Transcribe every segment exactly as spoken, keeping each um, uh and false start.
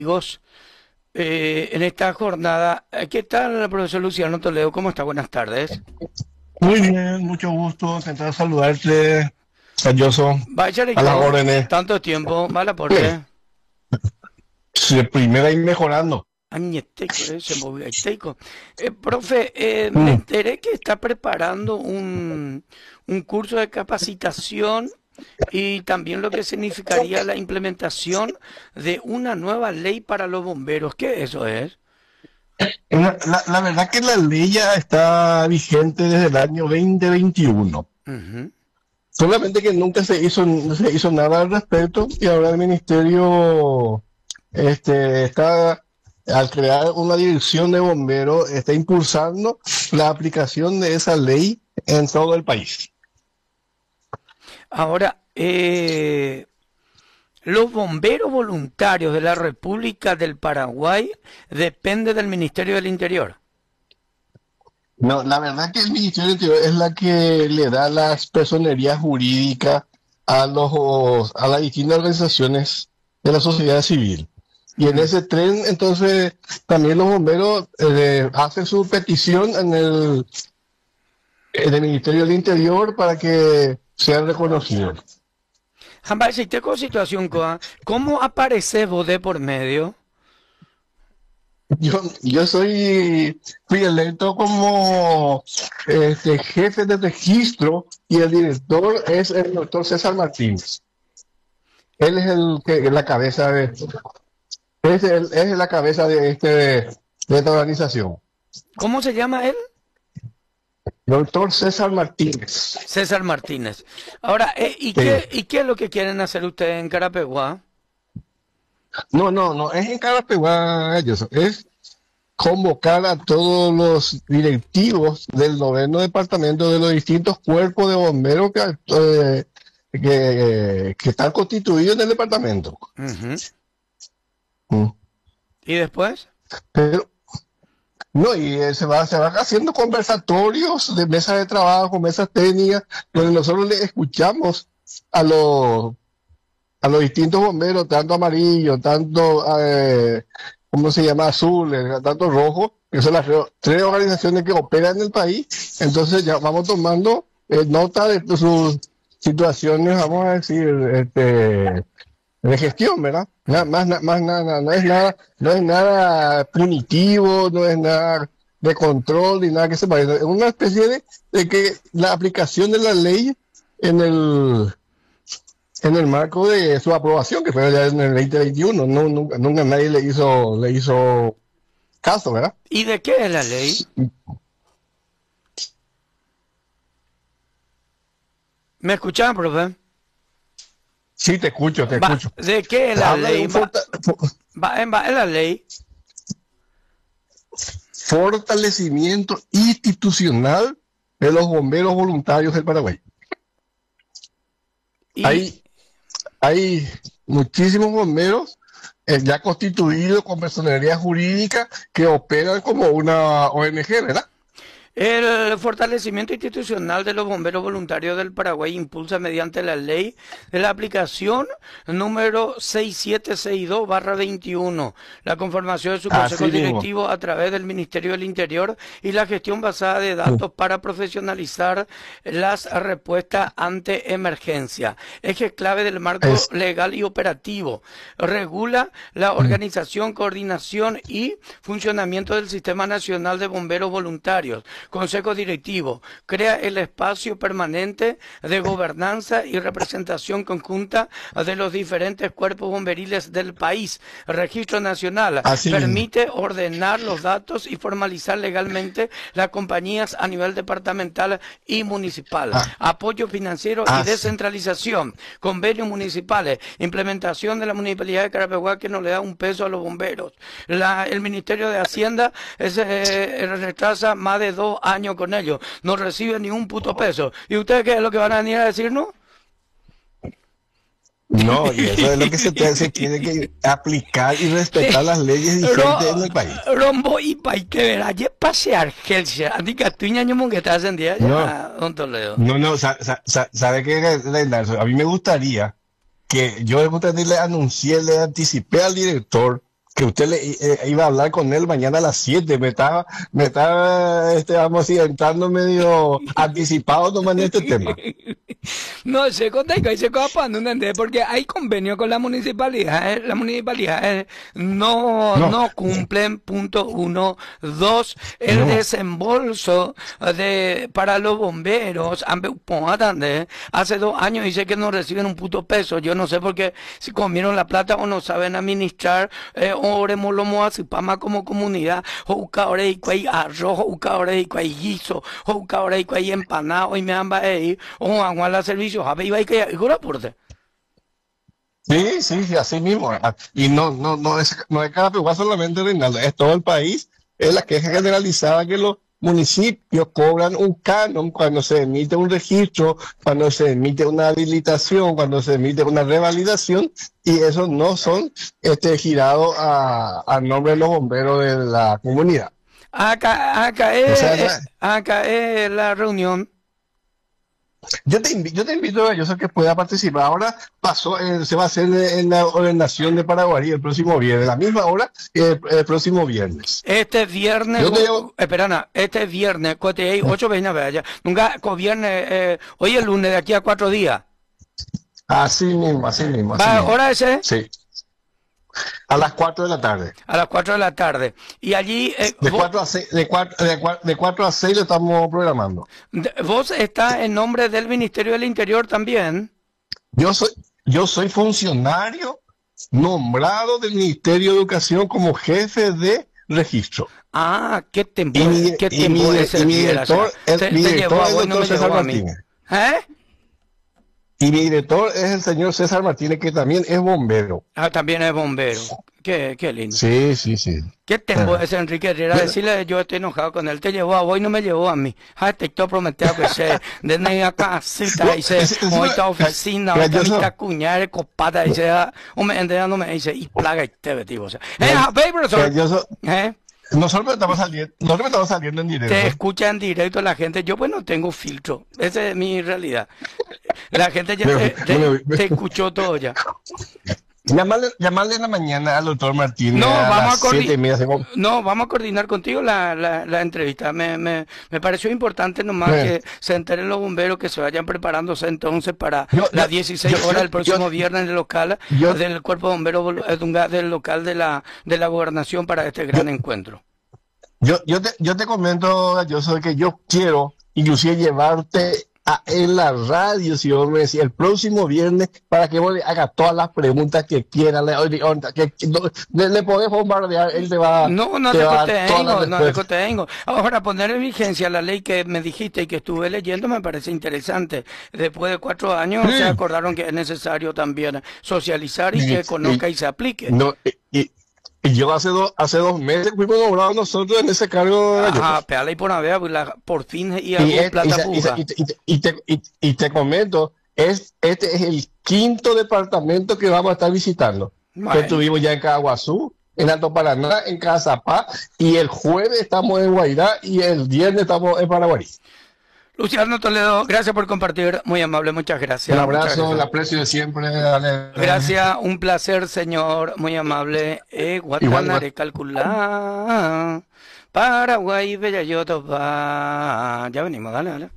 amigos, eh, en esta jornada. Eh, ¿Qué tal, profesor Luciano Toledo? ¿Cómo está? Buenas tardes. Muy bien, mucho gusto. Intentar saludarte, Calloso, Vaya a las Rico, órdenes. tanto tiempo, mal Eh, aporte. si primera y mejorando. Añeteco, eh, se movió Añeteco. Eh, profe, eh, me Mm. enteré que está preparando un, un curso de capacitación y también lo que significaría la implementación de una nueva ley para los bomberos. ¿Qué eso es? La, la- la verdad que la ley ya está vigente desde el año dos mil veintiuno. Ujú. Solamente que nunca se hizo, no se hizo nada al respecto y ahora el ministerio este, está, al crear una dirección de bomberos, está impulsando la aplicación de esa ley en todo el país. Ahora, eh, los bomberos voluntarios de la República del Paraguay dependen del Ministerio del Interior. No, la verdad que el Ministerio del Interior es la que le da las personerías jurídicas a los a las distintas organizaciones de la sociedad civil. Y en Mm. ese tren, entonces, también los bomberos eh, hacen su petición en el, en el Ministerio del Interior para que sean reconocidos. Jamba, si tengo situación, coa, ¿cómo aparece vos de por medio? Yo, yo soy, fui electo como este, jefe de registro y el director es el doctor César Martínez. Él es el que la cabeza de es, el- es la cabeza de este de esta organización. ¿Cómo se llama él? Doctor César Martínez. César Martínez. Ahora, eh, ¿y Sí. qué, y qué es lo que quieren hacer ustedes en Carapeguá? No, no, no, es en Carapeguá, ellos, es convocar a todos los directivos del noveno departamento de los distintos cuerpos de bomberos que, eh, que, que están constituidos en el departamento. Ujú. Mm. ¿Y después? Pero no, y eh, se va, se van haciendo conversatorios de mesas de trabajo, mesas técnicas, donde nosotros le escuchamos a los, a los distintos bomberos, tanto amarillo, tanto, eh, ¿cómo se llama? Azules, tanto rojo, que son las re- tres organizaciones que operan en el país. Entonces ya vamos tomando eh, nota de sus situaciones, vamos a decir, este, de gestión, ¿verdad? Nada, más, na- más nada, no es nada, no es nada punitivo, no es nada de control ni nada que se parezca. Es una especie de, de que la aplicación de la ley en el en el marco de su aprobación, que fue ya en el dos mil veintiuno, no, nunca, nunca nadie le hizo, le hizo caso, ¿verdad? ¿Y de qué es la ley? ¿Me escuchan, profe? Sí, te escucho, te Va, escucho. ¿de qué es la Habla de ley? un Va, forta- fo- va, va en la ley. fortalecimiento institucional de los bomberos voluntarios del Paraguay. Y, Hay, hay muchísimos bomberos eh, ya constituidos con personalidad jurídica que operan como una O N G, ¿verdad? el fortalecimiento institucional de los bomberos voluntarios del Paraguay impulsa mediante la ley de la aplicación número seis mil setecientos sesenta y dos barra veintiuno, la conformación de su consejo Así mismo. directivo a través del Ministerio del Interior y la gestión basada de datos para profesionalizar las respuestas ante emergencia. Eje clave del marco Es, legal y operativo. Regula la organización, coordinación y funcionamiento del Sistema Nacional de Bomberos Voluntarios. Consejo Directivo crea el espacio permanente de gobernanza y representación conjunta de los diferentes cuerpos bomberiles del país. Registro Nacional así mismo. permite ordenar los datos y formalizar legalmente las compañías a nivel departamental y municipal. Ah, Apoyo financiero y así. descentralización. Convenios municipales. Implementación de la Municipalidad de Carapeguá que no le da un peso a los bomberos. La, el Ministerio de Hacienda es, eh, retrasa más de dos años con ellos, no reciben ni un puto peso. ¿Y ustedes qué es lo que van a venir a decirnos? No, y eso es lo que se, te- se tiene que aplicar y respetar las leyes vigentes en Ro, el país. rombo y paite verá, ye pase Argelia, andi que tu ñaño mon que estás en día No, ya, don Toledo. no, no, sa- sa- sa- ¿sabe qué, Reinaldo? A mí me gustaría que yo justamente le anuncié, le anticipé al director que usted le eh, iba a hablar con él mañana a las siete. Me estaba, me estaba, este, vamos a decir, entrando medio anticipado nomás en este tema. No sé, conté que se copa, no entendés, porque hay convenio con la municipalidad. eh, La municipalidad eh, no, No, no cumplen, punto uno. Dos, el no. desembolso de, para los bomberos. ambe- po, ¿entendés? Hace dos años dice que no reciben un puto peso. Yo no sé por qué si comieron la plata o no saben administrar. Eh, oremos lo moazipama como comunidad. Jouca ore y cuay arroz, jouca ore y cuay guiso, jouca ore y cuay empanado y me amba ahí. O agua la servicio, jabe iba y que y cura porte. Sí, sí, sí, así mismo. Ah, y no, no, no es, no es Carapicuá solamente, Reinaldo, es todo el país. Es la queja generalizada que los municipios cobran un canon cuando se emite un registro, cuando se emite una habilitación, cuando se emite una revalidación, y esos no son este, girados a, a nombre de los bomberos de la comunidad. Acá, acá O es, sea, eh, na- acá es la reunión. yo te invito, yo te invito a ellos a que pueda participar. Ahora pasó, eh, se va a hacer en la ordenación de Paraguay el próximo viernes, a la misma hora que el, el próximo viernes. Este viernes, Yo te gu- llevo, esperana, este viernes, cote hay ocho vainas vaya. Nunca, co viernes, eh, hoy es lunes, de aquí a cuatro días. así mismo, así mismo, así Va, mismo. hora ese, Sí, a las cuatro de la tarde. a las cuatro de la tarde. Y allí, eh, De vos, cuatro a seis, de cuatro, de cuatro, de cuatro a seis lo estamos programando. de- vos estás en nombre del Ministerio del Interior también. Yo soy, yo soy funcionario nombrado del Ministerio de Educación como jefe de registro. Ah, qué tiempo, Y mi, qué y mi, tiempo dire- ese y mi viera, o sea, director, el, te, mi te llevó director a es el vos y no doctor me César llevó a mí. Martínez. ¿Eh? Y mi director es el señor César Martínez, que también es bombero. Ah, también es bombero. Qué, qué lindo. Sí, sí, sí. ¿Qué tiempo Ah. ese Enrique Herrera? Bueno, Decirle, yo estoy enojado con él. Te llevó a vos y no me llevó a mí. Ah, te estoy prometiendo que se de acá cita no, dice, es, es hoy una, está oficina, hoy está mi Galloso, tacuñar, copada, dice, ah, o me entera, no me dice, y plaga y te betivo. O sea, eh, ah, ve, profesor, Galloso, eh, nosotros estamos saliendo, nosotros estamos saliendo en te directo. escucha en directo la gente. Yo, pues, no tengo filtro. Esa es mi realidad. La gente ya Me- te, te, me- me- te escuchó todo ya. Llamarle, llamarle en la mañana al doctor Martínez No, a vamos a las siete y coordinar. media. se com- No, vamos a coordinar contigo la, la, la entrevista. Me, me, me pareció importante nomás Eh, que se enteren los bomberos que se vayan preparándose entonces para Yo, yo, las dieciséis yo, horas yo, del próximo yo, viernes en el local yo, del Cuerpo de Bomberos vol- eh, dunga- del local de la, de la gobernación para este yo, gran encuentro. yo, yo te, yo te comento, Galloso, que yo quiero inclusive llevarte a, en la radio, si vos me decís, el próximo viernes, para que vos le hagas todas las preguntas que quieras, le, le- que, que- no- le, le podés bombardear, él te va, No, no te te va a dar todas las contengo, no te respuestas. contengo. Ahora, poner en vigencia la ley que me dijiste y que estuve leyendo me parece interesante. Después de cuatro años se Sí, acordaron que es necesario también socializar y y, que conozca y, y se aplique. no, y, y- y yo hace, dos hace dos meses fuimos nombrados nosotros en ese cargo, Ajá, Galloso. peala y por una vez, pues, la- por fin y Y, algún es- y, plata se- y, se- fuga. y, te, y te- y te- y- y te comento, es, este es el quinto departamento que vamos a estar visitando. Que Bueno, estuvimos ya en Caguazú, en Alto Paraná, en Cazapá, y el jueves estamos en Guairá y el viernes estamos en Paraguay. Luciano Toledo, gracias por compartir, muy amable, muchas Un gracias, muchas abrazo, el gracias. aprecio de siempre. Ale. Gracias, un placer, señor, muy amable. Eh, Igual, igual. Guatanare calcular, Paraguay, Bellayoto, va. Ya venimos, dale, dale.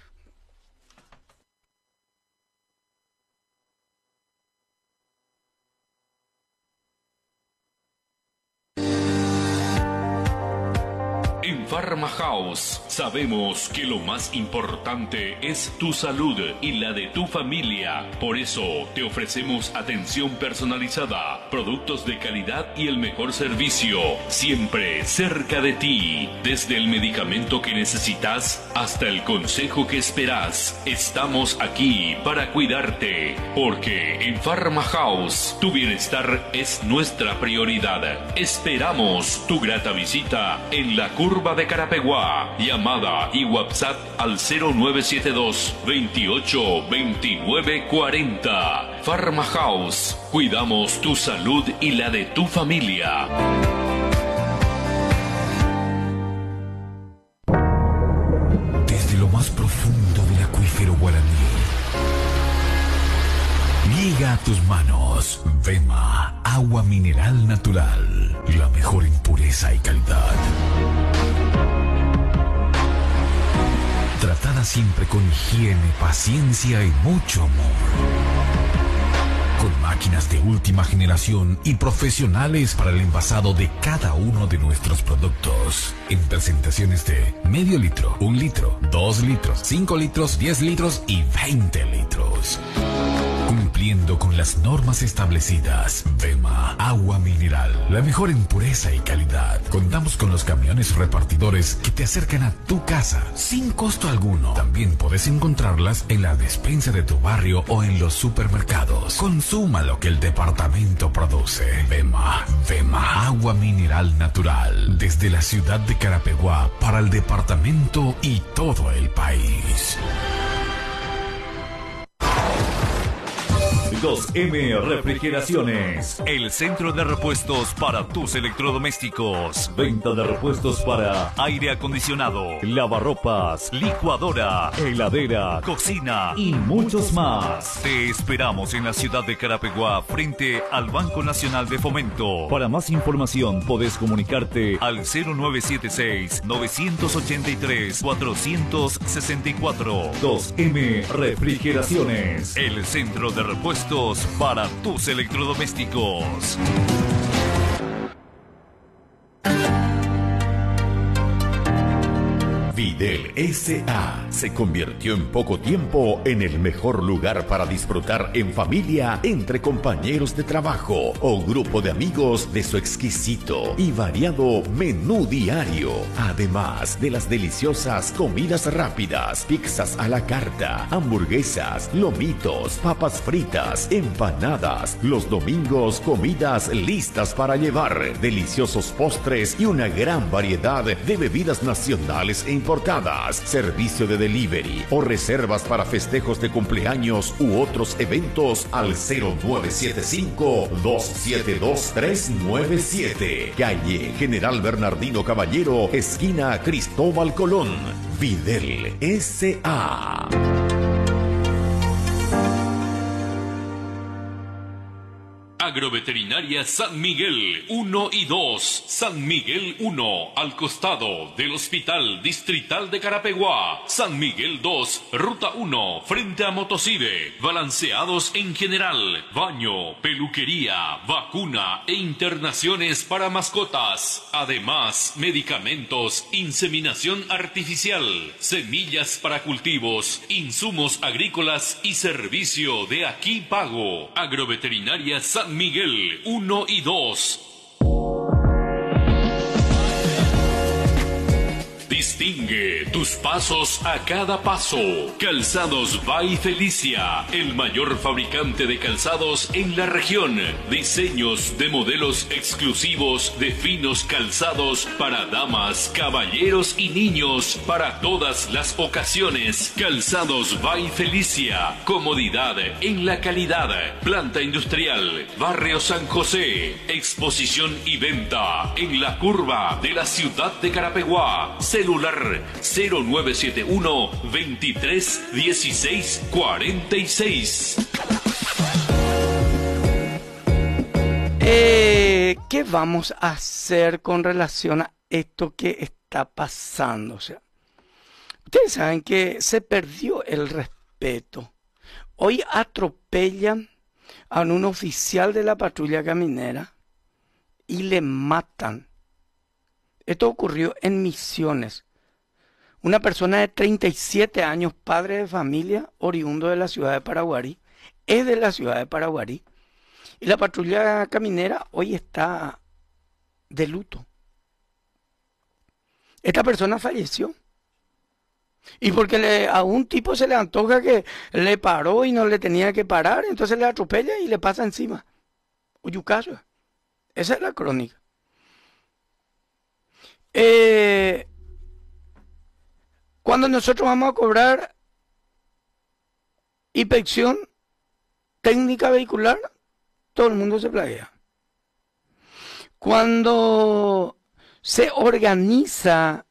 En Pharma House sabemos que lo más importante es tu salud y la de tu familia. Por eso te ofrecemos atención personalizada, productos de calidad y el mejor servicio, siempre cerca de ti. Desde el medicamento que necesitas hasta el consejo que esperas, estamos aquí para cuidarte. Porque en Pharma House tu bienestar es nuestra prioridad. Esperamos tu grata visita en la curva de Carapeguá. Llamada y WhatsApp al cero nueve siete dos, veintiocho, veintinueve, cuarenta. Pharma House. Cuidamos tu salud y la de tu familia. Desde lo más profundo del acuífero guaraní Llega a tus manos Vema, agua mineral natural, la mejor en pureza y calidad. Tratada siempre con higiene, paciencia y mucho amor. Con máquinas de última generación y profesionales para el envasado de cada uno de nuestros productos. En presentaciones de medio litro, un litro, dos litros, cinco litros, diez litros y veinte litros. Cumpliendo con las normas establecidas. Vema, agua mineral, la mejor en pureza y calidad. Contamos con los camiones repartidores que te acercan a tu casa sin costo alguno. También puedes encontrarlas en la despensa de tu barrio o en los supermercados. Consuma lo que el departamento produce. Vema, Vema, agua mineral natural. Desde la ciudad de Carapeguá para el departamento y todo el país. dos eme Refrigeraciones, el centro de repuestos para tus electrodomésticos. Venta de repuestos para aire acondicionado, lavarropas, licuadora, heladera, cocina y muchos más. Te esperamos en la ciudad de Carapeguá, frente al Banco Nacional de Fomento. Para más información podés comunicarte al cero nueve siete seis, nueve ocho tres, cuatro seis cuatro. dos eme Refrigeraciones, el centro de repuestos para tus electrodomésticos. Videl S A se convirtió en poco tiempo en el mejor lugar para disfrutar en familia, entre compañeros de trabajo o grupo de amigos de su exquisito y variado menú diario. Además de las deliciosas comidas rápidas, pizzas a la carta, hamburguesas, lomitos, papas fritas, empanadas. Los domingos, comidas listas para llevar, deliciosos postres y una gran variedad de bebidas nacionales e importadas, servicio de delivery o reservas para festejos de cumpleaños u otros eventos al cero nueve siete cinco, dos siete dos, tres nueve siete. Calle General Bernardino Caballero, esquina Cristóbal Colón. Videl S A. Agroveterinaria San Miguel uno y dos. San Miguel uno, al costado del Hospital Distrital de Carapeguá. San Miguel dos, Ruta uno, frente a Motosive. Balanceados en general, baño, peluquería, vacuna e internaciones para mascotas. Además, medicamentos, inseminación artificial, semillas para cultivos, insumos agrícolas y servicio de aquí pago. Agroveterinaria San Miguel uno y dos. Distingue tus pasos a cada paso. Calzados by Felicia, el mayor fabricante de calzados en la región. Diseños de modelos exclusivos de finos calzados para damas, caballeros y niños para todas las ocasiones. Calzados by Felicia, comodidad en la calidad. Planta industrial, Barrio San José. Exposición y venta en la curva de la ciudad de Carapeguá. Celular cero nueve siete uno, veintitrés dieciséis cuarenta y seis. Eh, ¿qué vamos a hacer con relación a esto que está pasando? O sea, ustedes saben que se perdió el respeto. Hoy atropellan a un oficial de la patrulla caminera y le matan. Esto ocurrió en Misiones. Una persona de treinta y siete años, padre de familia, oriundo de la ciudad de Paraguarí, es de la ciudad de Paraguarí. Y la patrulla caminera hoy está de luto. Esta persona falleció. Y porque le, a un tipo se le antoja que le paró y no le tenía que parar, entonces le atropella y le pasa encima. Uyucayo. Esa es la crónica. Eh, cuando nosotros vamos a cobrar inspección técnica vehicular, todo el mundo se plaguea. Cuando se organiza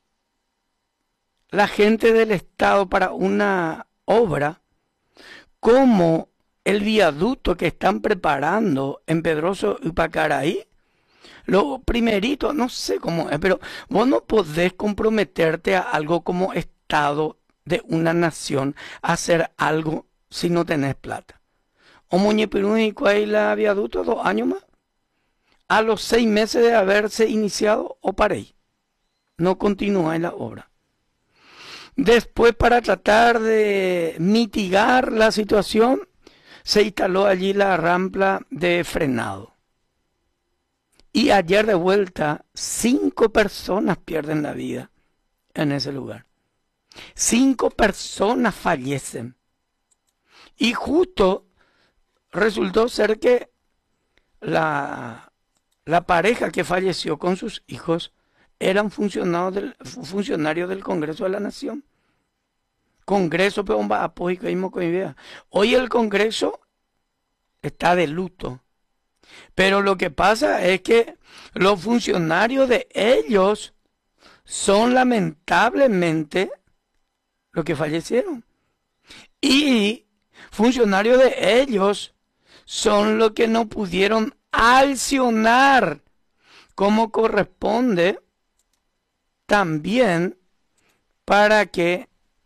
la gente del Estado para una obra, como el viaducto que están preparando en Pedroso y Pacaraí, lo primerito, no sé cómo es, pero vos no podés comprometerte a algo como Estado de una nación a hacer algo si no tenés plata. O Muñepirú y la viaducto dos años más. A los seis meses de haberse iniciado, o paré. No continúa en la obra. Después, para tratar de mitigar la situación, se instaló allí la rampa de frenado. Y ayer de vuelta, cinco personas pierden la vida en ese lugar. Cinco personas fallecen. Y justo resultó ser que la, la pareja que falleció con sus hijos eran funcionarios del, funcionarios del Congreso de la Nación. Congreso, pero un apoyo que mismo con idea. Hoy el Congreso está de luto. Pero lo que pasa es que los funcionarios de ellos son lamentablemente los que fallecieron. Y funcionarios de ellos son los que no pudieron accionar como corresponde también para que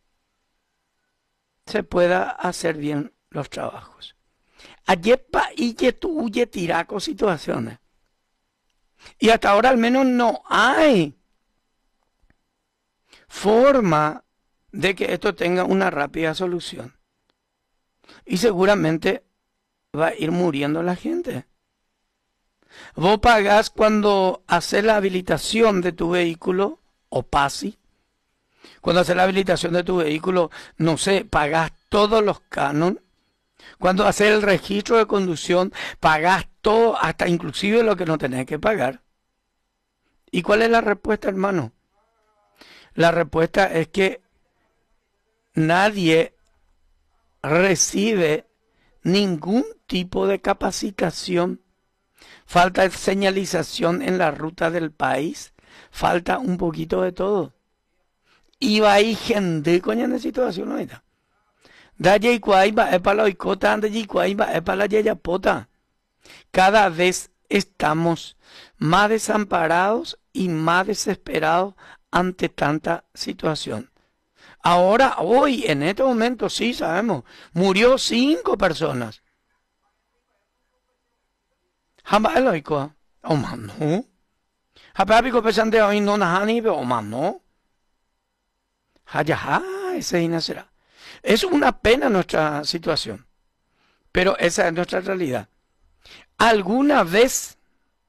se pueda hacer bien los trabajos. Ayepa y que tú huye tiraco situaciones. Y hasta ahora al menos no hay forma de que esto tenga una rápida solución. Y seguramente va a ir muriendo la gente. Vos pagás cuando haces la habilitación de tu vehículo, o PASI. Cuando haces la habilitación de tu vehículo, no sé, pagás todos los cánones. Cuando haces el registro de conducción, pagás todo, hasta inclusive lo que no tenés que pagar. ¿Y cuál es la respuesta, hermano? La respuesta es que nadie recibe ningún tipo de capacitación. Falta señalización en la ruta del país. Falta un poquito de todo. Y va ahí gente coña en situación ahorita. Dalle y va es para la oicota, ande y va es para la yayapota. Cada vez estamos más desamparados y más desesperados ante tanta situación. Ahora, hoy, en este momento, sí sabemos, murió cinco personas. Hamba el oico, o mano. Hapapico pesante hoy no nahani, pero mano. Hayaha, ese inacerá. Es una pena nuestra situación, pero esa es nuestra realidad. Alguna vez,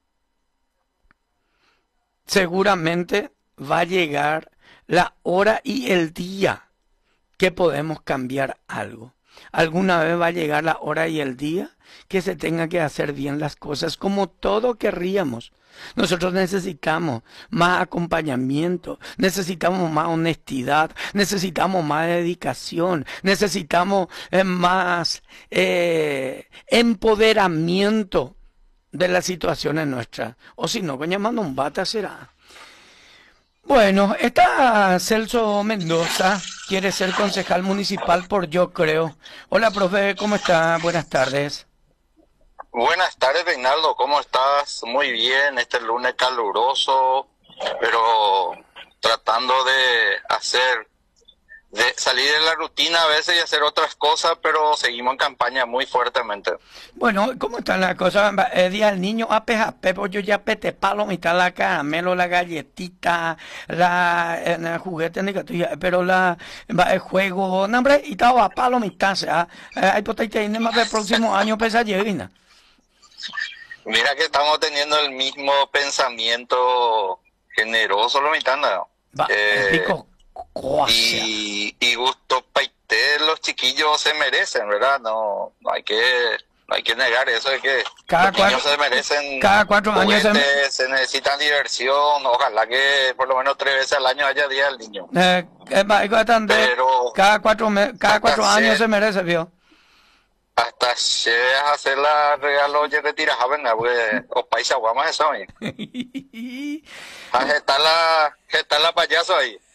seguramente va a llegar la hora y el día que podemos cambiar algo. Alguna vez va a llegar la hora y el día que se tenga que hacer bien las cosas como todo querríamos. Nosotros necesitamos más acompañamiento, necesitamos más honestidad, necesitamos más dedicación, necesitamos eh, más eh, empoderamiento de las situaciones nuestras. O si no, coño, mando un bata será. Bueno, está Celso Mendoza, quiere ser concejal municipal por Yo Creo. Hola, profe, ¿cómo está? Buenas tardes. Buenas tardes, Reinaldo, ¿cómo estás? Muy bien, este lunes caluroso, pero tratando de hacer, de salir de la rutina a veces y hacer otras cosas, pero seguimos en campaña muy fuertemente. Bueno, ¿cómo están las cosas? El día del niño, apejape, pues yo ya pete palo, mitad la caramelo, la galletita, la el juguete, pero la el juego, no, hombre, y estaba a palo, mitad, o sea, hay potencia, más el próximo año pesa llevina. Mira que estamos teniendo el mismo pensamiento generoso, lo mitad, ¿no? Eh, y, y gusto paité, los chiquillos se merecen, ¿verdad? No, no hay que no hay que negar eso de que cada los cuatro, niños se merecen cada cuatro juguetes, años se... se necesitan diversión, ojalá que por lo menos tres veces al año haya día del niño. Eh, Pero cada cuatro, cada cuatro años se, se merece, ¿vio? Hasta llegas a hacer la regalo y retiras a ver, porque os países aguamos eso ahí. Está la, está la payaso ahí.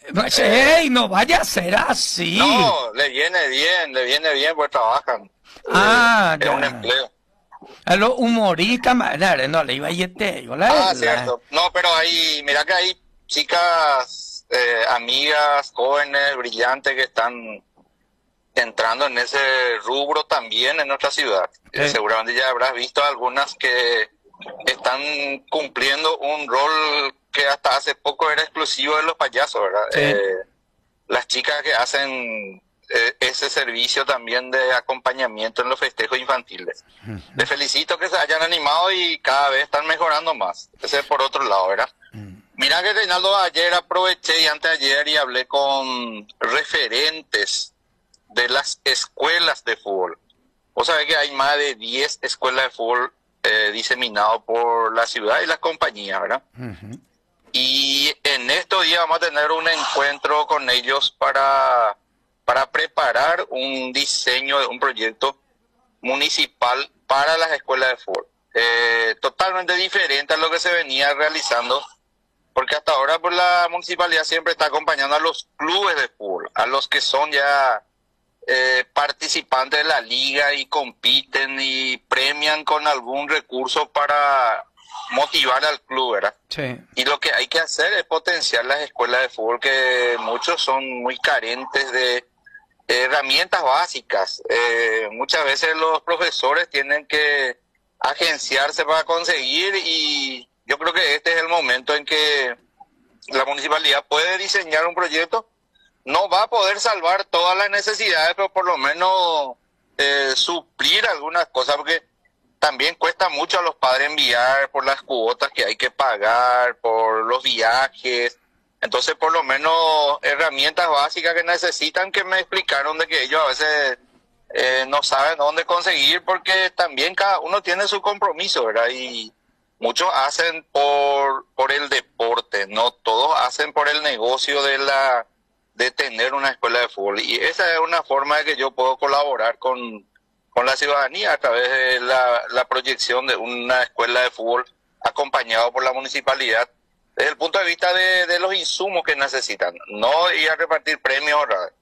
¡Ey, no vaya a ser así! No, le viene bien, le viene bien, pues trabajan. Ah, eh, ya. Es un empleo. A los humoristas, no, le iba a ir Ah, cierto. No, pero hay, mira que hay chicas, eh, amigas, jóvenes, brillantes que están entrando en ese rubro también en nuestra ciudad. Sí. Eh, seguramente ya habrás visto algunas que están cumpliendo un rol que hasta hace poco era exclusivo de los payasos, ¿verdad? Sí. Eh, las chicas que hacen eh, ese servicio también de acompañamiento en los festejos infantiles. Uh-huh. Les felicito que se hayan animado y cada vez están mejorando más. Ese es por otro lado, ¿verdad? Uh-huh. Mira que, Reinaldo, ayer aproveché y anteayer y hablé con referentes de las escuelas de fútbol. Vos sabés que hay más de diez escuelas de fútbol eh, diseminadas por la ciudad y las compañías, ¿verdad? Uh-huh. Y en estos días vamos a tener un encuentro con ellos para, para preparar un diseño de un proyecto municipal para las escuelas de fútbol. Eh, totalmente diferente a lo que se venía realizando, porque hasta ahora pues, la municipalidad siempre está acompañando a los clubes de fútbol, a los que son ya eh, participantes de la liga y compiten y premian con algún recurso para motivar al club, ¿verdad? Sí. Y lo que hay que hacer es potenciar las escuelas de fútbol, que muchos son muy carentes de eh, herramientas básicas. Eh, muchas veces los profesores tienen que agenciarse para conseguir, y yo creo que este es el momento en que la municipalidad puede diseñar un proyecto. No va a poder salvar todas las necesidades, pero por lo menos eh, suplir algunas cosas, porque también cuesta mucho a los padres enviar por las cuotas que hay que pagar, por los viajes. Entonces, por lo menos, herramientas básicas que necesitan, que me explicaron de que ellos a veces eh, no saben dónde conseguir, porque también cada uno tiene su compromiso, ¿verdad? Y muchos hacen por, por el deporte, no todos hacen por el negocio de la de tener una escuela de fútbol. Y esa es una forma de que yo puedo colaborar con con la ciudadanía a través de la, la proyección de una escuela de fútbol acompañado por la municipalidad desde el punto de vista de, de los insumos que necesitan. No ir a repartir premios,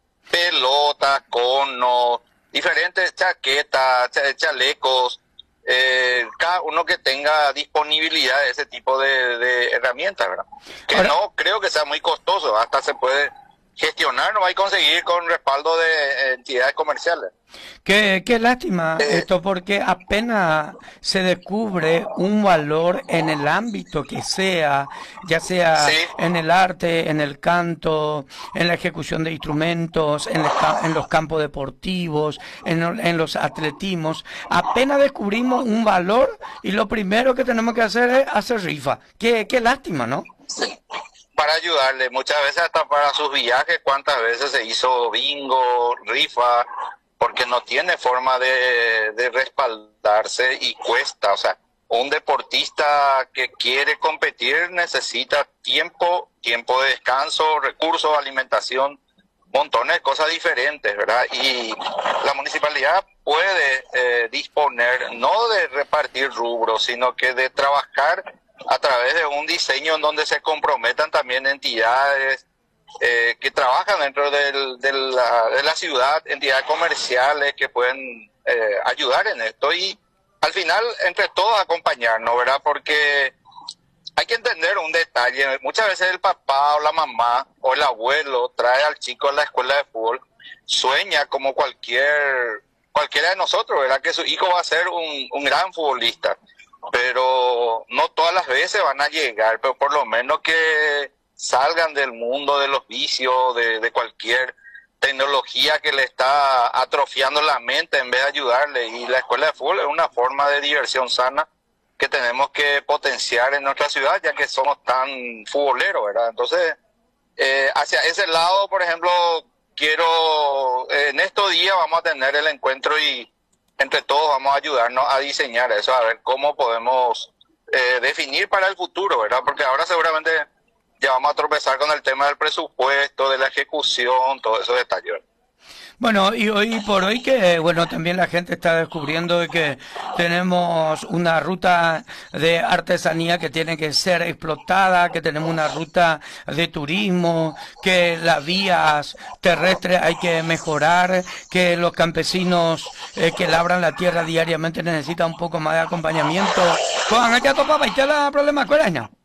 pelotas, conos, diferentes chaquetas, chalecos, eh, cada uno que tenga disponibilidad de ese tipo de, de herramientas, ¿verdad? Que Ahora, no creo que sea muy costoso, hasta se puede gestionar, no hay que conseguir con respaldo de entidades comerciales. Qué, qué lástima eh, esto, porque apenas se descubre un valor en el ámbito que sea, ya sea sí. en el arte, en el canto, en la ejecución de instrumentos, en, el, en los campos deportivos, en, en los atletismos. Apenas descubrimos un valor y lo primero que tenemos que hacer es hacer rifa. Qué, qué lástima, ¿no? Sí. Para ayudarle, muchas veces hasta para sus viajes, cuántas veces se hizo bingo, rifa, porque no tiene forma de, de respaldarse y cuesta. O sea, un deportista que quiere competir necesita tiempo, tiempo de descanso, recursos, alimentación, montones de cosas diferentes, ¿verdad? Y la municipalidad puede eh, disponer no de repartir rubros, sino que de trabajar a través de un diseño en donde se comprometan también entidades eh, que trabajan dentro del, de, la, de la ciudad, entidades comerciales que pueden eh, ayudar en esto, y al final entre todos acompañarnos, ¿verdad? Porque hay que entender un detalle. Muchas veces el papá o la mamá o el abuelo trae al chico a la escuela de fútbol, sueña como cualquier cualquiera de nosotros, ¿verdad? Que su hijo va a ser un, un gran futbolista, pero no todas las veces van a llegar, pero por lo menos que salgan del mundo de los vicios, de, de cualquier tecnología que le está atrofiando la mente en vez de ayudarle. Y la escuela de fútbol es una forma de diversión sana que tenemos que potenciar en nuestra ciudad, ya que somos tan futboleros, ¿verdad? Entonces, eh, hacia ese lado, por ejemplo, quiero, eh, en estos días vamos a tener el encuentro y entre todos vamos a ayudarnos a diseñar eso, a ver cómo podemos eh, definir para el futuro, ¿verdad? Porque ahora seguramente ya vamos a tropezar con el tema del presupuesto, de la ejecución, todos esos detalles. Bueno, y hoy por hoy que, bueno, también la gente está descubriendo de que tenemos una ruta de artesanía que tiene que ser explotada, que tenemos una ruta de turismo, que las vías terrestres hay que mejorar, que los campesinos eh, que labran la tierra diariamente necesitan un poco más de acompañamiento. Con aquella topa, ¿y qué la problema? ¿Cuál es?